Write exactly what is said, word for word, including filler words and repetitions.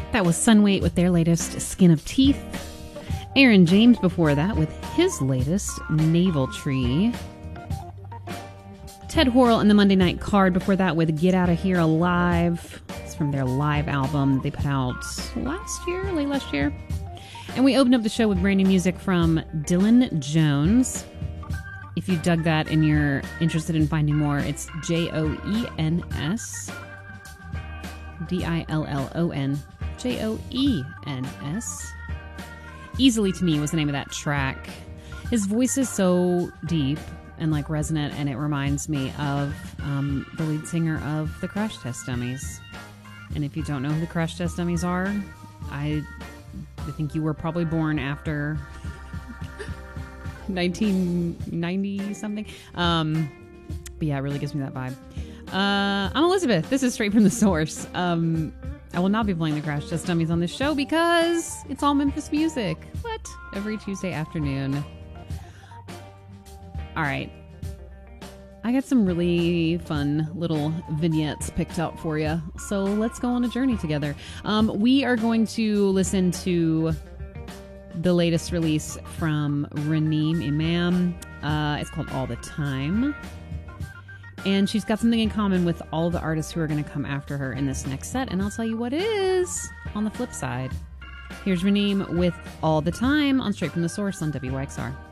That was Sunweight with their latest Skin of Teeth. Aaron James before that with his latest Navel Tree. Ted Horrell and the Monday Night Card before that with Get Out of Here Alive. It's from their live album they put out last year, late last year. And we opened up the show with brand new music from Dylan Jones. If you dug that and you're interested in finding more, it's J O E N S D I L L O N J O E N S. Easily to Me was the name of that track. His voice is so deep and like resonant, and it reminds me of um, the lead singer of the Crash Test Dummies. And if you don't know who the Crash Test Dummies are, I, I think you were probably born after nineteen ninety something. Um, but yeah, it really gives me that vibe. Uh, I'm Elizabeth. This is Straight from the Source. Um, I will not be playing the Crash Test Dummies on this show because it's all Memphis music. What? Every Tuesday afternoon. All right. I got some really fun little vignettes picked out for you. So let's go on a journey together. Um, we are going to listen to the latest release from Raneem Imam. Uh, it's called All the Time. And she's got something in common with all the artists who are going to come after her in this next set. And I'll tell you what it is on the flip side. Here's Raneem with All the Time on Straight from the Source on W Y X R.